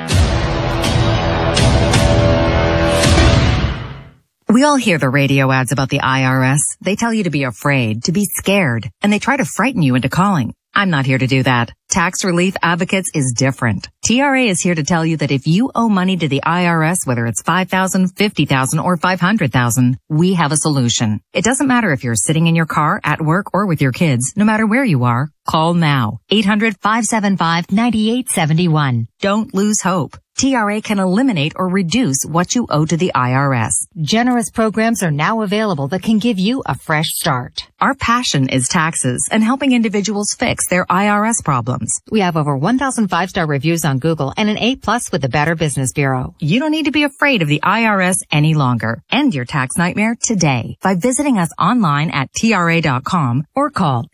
We all hear the radio ads about the IRS. They tell you to be afraid, to be scared, and they try to frighten you into calling. I'm not here to do that. Tax Relief Advocates is different. TRA is here to tell you that if you owe money to the IRS, whether it's $5,000, $50,000, or $500,000, we have a solution. It doesn't matter if you're sitting in your car, at work, or with your kids. No matter where you are, call now. 800-575-9871. Don't lose hope. TRA can eliminate or reduce what you owe to the IRS. Generous programs are now available that can give you a fresh start. Our passion is taxes and helping individuals fix their IRS problems. We have over 1,000 5-star reviews on Google and an A+ with the Better Business Bureau. You don't need to be afraid of the IRS any longer. End your tax nightmare today by visiting us online at TRA.com or call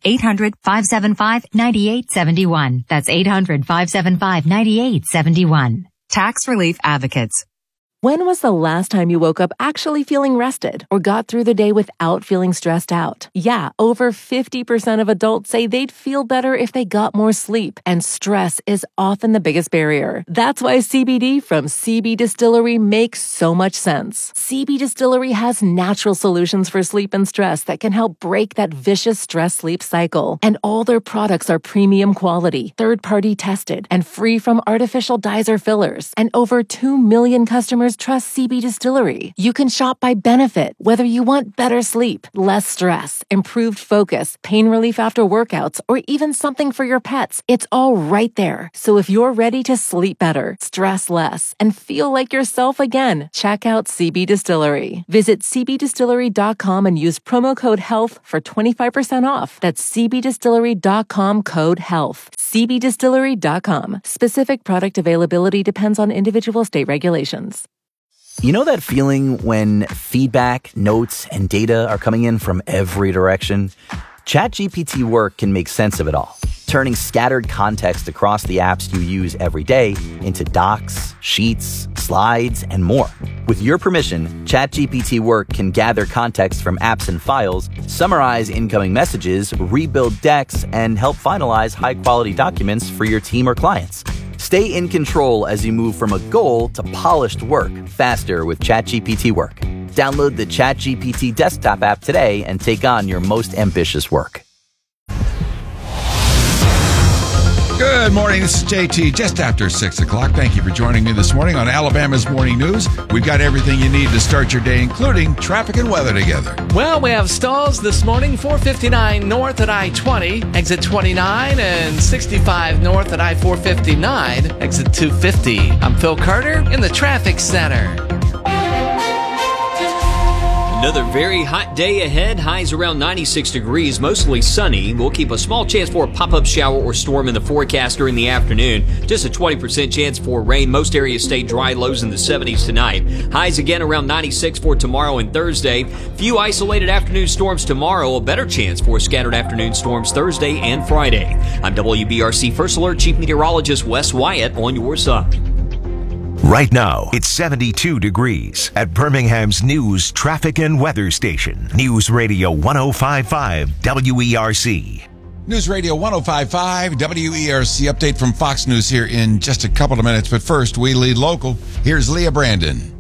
800-575-9871. That's 800-575-9871. Tax Relief Advocates. When was the last time you woke up actually feeling rested or got through the day without feeling stressed out? Yeah, over 50% of adults say they'd feel better if they got more sleep, and stress is often the biggest barrier. That's why CBD from CB Distillery makes so much sense. CB Distillery has natural solutions for sleep and stress that can help break that vicious stress-sleep cycle. And all their products are premium quality, third-party tested, and free from artificial dyes or fillers. And over 2 million customers customers trust CB Distillery. You can shop by benefit, whether you want better sleep, less stress, improved focus, pain relief after workouts, or even something for your pets. It's all right there. So if you're ready to sleep better, stress less, and feel like yourself again, check out CB Distillery. Visit cbdistillery.com and use promo code HEALTH for 25% off. That's cbdistillery.com code HEALTH. cbdistillery.com. Specific product availability depends on individual state regulations. You know that feeling when feedback, notes, and data are coming in from every direction? ChatGPT Work can make sense of it all, turning scattered context across the apps you use every day into docs, sheets, slides, and more. With your permission, ChatGPT Work can gather context from apps and files, summarize incoming messages, rebuild decks, and help finalize high-quality documents for your team or clients. Stay in control as you move from a goal to polished work faster with ChatGPT Work. Download the ChatGPT desktop app today and take on your most ambitious work. Good morning. This is JT, just after 6 o'clock. Thank you for joining me this morning on Alabama's Morning News. We've got everything you need to start your day, including traffic and weather together. Well, we have stalls this morning, 459 north at I-20, exit 29, and 65 north at I-459, exit 250. I'm Phil Carter in the traffic center. Another very hot day ahead. Highs around 96 degrees, mostly sunny. We'll keep a small chance for a pop-up shower or storm in the forecast during the afternoon. Just a 20% chance for rain. Most areas stay dry, lows in the 70s tonight. Highs again around 96 for tomorrow and Thursday. Few isolated afternoon storms tomorrow. A better chance for scattered afternoon storms Thursday and Friday. I'm WBRC First Alert Chief Meteorologist Wes Wyatt on your side. Right now, it's 72 degrees at Birmingham's news, traffic, and weather station. News Radio 105.5 WERC. News Radio 105.5 WERC update from Fox News here in just a couple of minutes. But first, we lead local. Here's Leah Brandon.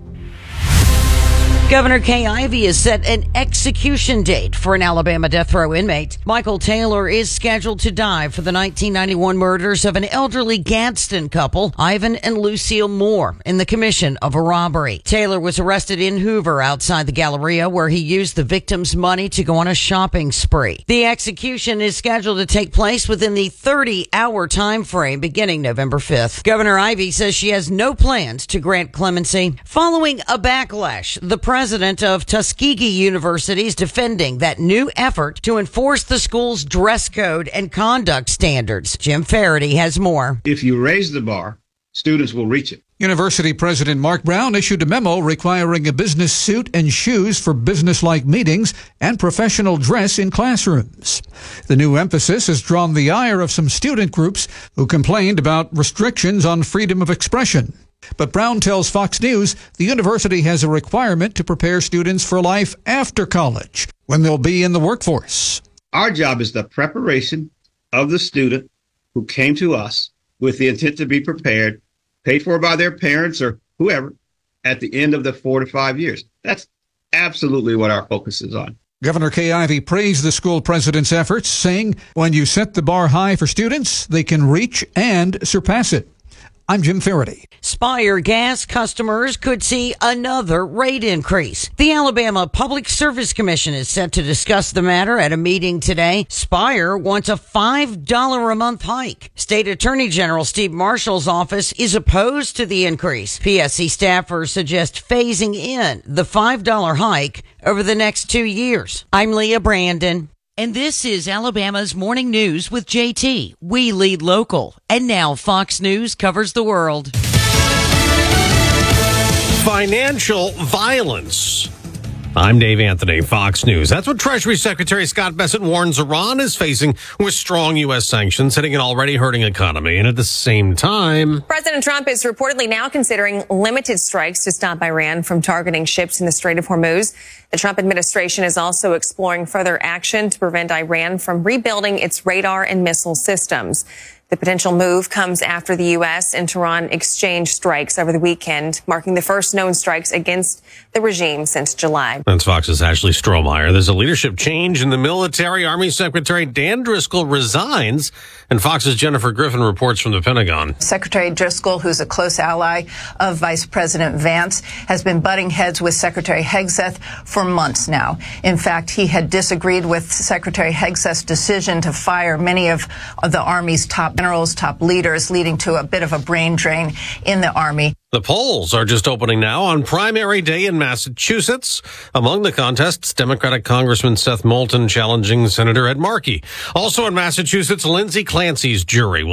Governor Kay Ivey has set an execution date for an Alabama death row inmate. Michael Taylor is scheduled to die for the 1991 murders of an elderly Gadsden couple, Ivan and Lucille Moore, in the commission of a robbery. Taylor was arrested in Hoover outside the Galleria, where he used the victim's money to go on a shopping spree. The execution is scheduled to take place within the 30-hour time frame beginning November 5th. Governor Ivey says she has no plans to grant clemency following a backlash. The president of Tuskegee University is defending that new effort to enforce the school's dress code and conduct standards. Jim Faraday has more. If you raise the bar, students will reach it. University President Mark Brown issued a memo requiring a business suit and shoes for business-like meetings and professional dress in classrooms. The new emphasis has drawn the ire of some student groups who complained about restrictions on freedom of expression. But Brown tells Fox News the university has a requirement to prepare students for life after college, when they'll be in the workforce. Our job is the preparation of the student who came to us with the intent to be prepared, paid for by their parents or whoever, at the end of the 4 to 5 years. That's absolutely what our focus is on. Governor Kay Ivey praised the school president's efforts, saying, when you set the bar high for students, they can reach and surpass it. I'm Jim Faraday. Spire gas customers could see another rate increase. The Alabama Public Service Commission is set to discuss the matter at a meeting today. Spire wants a $5 a month hike. State Attorney General Steve Marshall's office is opposed to the increase. PSC staffers suggest phasing in the $5 hike over the next 2 years. I'm Leah Brandon. And this is Alabama's Morning News with JT. We lead local. And now Fox News covers the world. Financial violence. I'm Dave Anthony, Fox News. That's what Treasury Secretary Scott Bessent warns Iran is facing with strong U.S. sanctions hitting an already hurting economy. And at the same time, President Trump is reportedly now considering limited strikes to stop Iran from targeting ships in the Strait of Hormuz. The Trump administration is also exploring further action to prevent Iran from rebuilding its radar and missile systems. The potential move comes after the U.S. and Tehran exchanged strikes over the weekend, marking the first known strikes against the regime since July. That's Fox's Ashley Strohmeyer. There's a leadership change in the military. Army Secretary Dan Driscoll resigns, and Fox's Jennifer Griffin reports from the Pentagon. Secretary Driscoll, who's a close ally of Vice President Vance, has been butting heads with Secretary Hegseth for months now. In fact, he had disagreed with Secretary Hegseth's decision to fire many of the Army's top generals, top leaders, leading to a bit of a brain drain in the Army. The polls are just opening now on primary day in Massachusetts. Among the contests, Democratic Congressman Seth Moulton challenging Senator Ed Markey. Also in Massachusetts, Lindsey Clancy's jury will